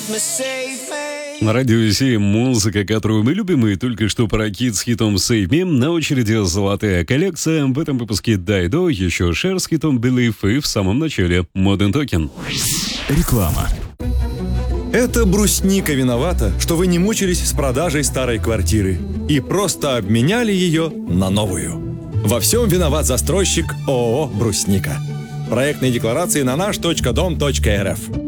На радио 7 музыка, которую мы любим, и только что паракит с хитом Save Me. На очереди золотая коллекция. В этом выпуске Дайдо, еще Cher с хитом Believe и в самом начале Modern Talking. Реклама. Это брусника виновата, что вы не мучились с продажей старой квартиры и просто обменяли ее на новую. Во всем виноват застройщик ООО «Брусника». Проектные декларации на наш.дом.рф.